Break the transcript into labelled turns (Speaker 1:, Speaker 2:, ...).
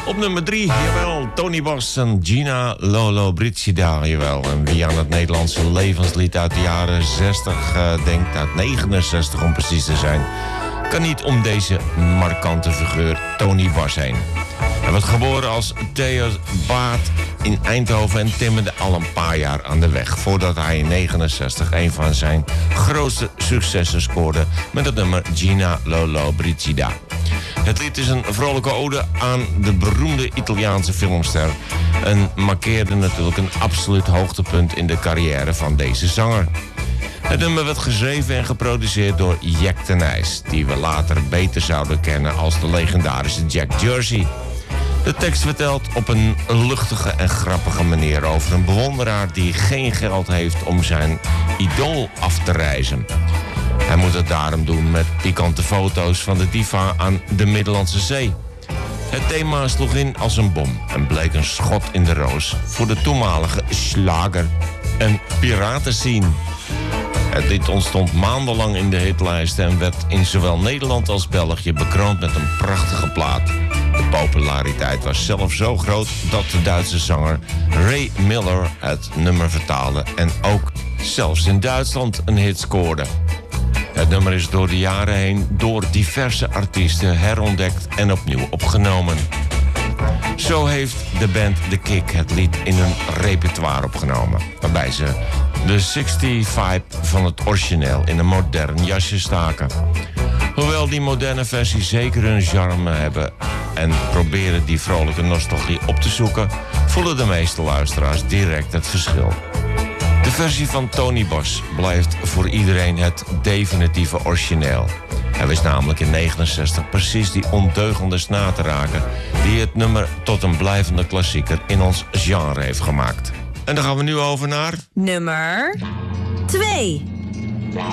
Speaker 1: Op nummer 3, jawel, Tony Bos en Gina Lollobrigida, jawel. En wie aan het Nederlandse levenslied uit de jaren 60 denkt, uit 69 om precies te zijn, kan niet om deze markante figuur Tony Bos heen. Hij werd geboren als Theo Baat in Eindhoven en timmerde al een paar jaar aan de weg, voordat hij in 69 een van zijn grootste successen scoorde met het nummer Gina Lollobrigida. Het lied is een vrolijke ode aan de beroemde Italiaanse filmster en markeerde natuurlijk een absoluut hoogtepunt in de carrière van deze zanger. Het nummer werd geschreven en geproduceerd door Jack ten Nys, die we later beter zouden kennen als de legendarische Jack Jersey. De tekst vertelt op een luchtige en grappige manier over een bewonderaar die geen geld heeft om zijn idool af te reizen. Hij moet het daarom doen met pikante foto's van de diva aan de Middellandse Zee. Het thema sloeg in als een bom en bleek een schot in de roos voor de toenmalige slager- en piratenscene. Het lied ontstond maandenlang in de hitlijsten en werd in zowel Nederland als België bekroond met een prachtige plaat. De populariteit was zelfs zo groot dat de Duitse zanger Ray Miller het nummer vertaalde en ook zelfs in Duitsland een hit scoorde. Het nummer is door de jaren heen door diverse artiesten herontdekt en opnieuw opgenomen. Zo heeft de band The Kick het lied in hun repertoire opgenomen, waarbij ze de 60 vibe van het origineel in een modern jasje staken. Hoewel die moderne versies zeker hun charme hebben en proberen die vrolijke nostalgie op te zoeken, voelen de meeste luisteraars direct het verschil. De versie van Tony Bos blijft voor iedereen het definitieve origineel. Hij wist namelijk in 69 precies die ondeugende snaar te raken die het nummer tot een blijvende klassieker in ons genre heeft gemaakt. En dan gaan we nu over naar...
Speaker 2: Nummer 2.